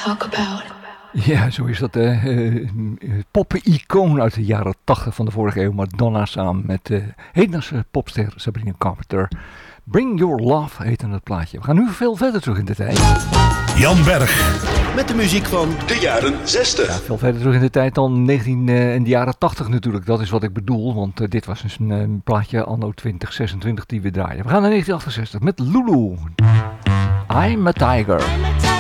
talk about. Ja, zo is dat. Poppen-icoon uit de jaren 80 van de vorige eeuw. Madonna samen met hedendaagse popster Sabrina Carpenter. Bring Your Love heette het plaatje. We gaan nu veel verder terug in de tijd. Jan Berg met de muziek van de jaren 60. Ja, veel verder terug in de tijd dan in de jaren 80 natuurlijk. Dat is wat ik bedoel, want dit was dus een plaatje anno 2026 die we draaien. We gaan naar 1968 met Lulu. I'm a Tiger.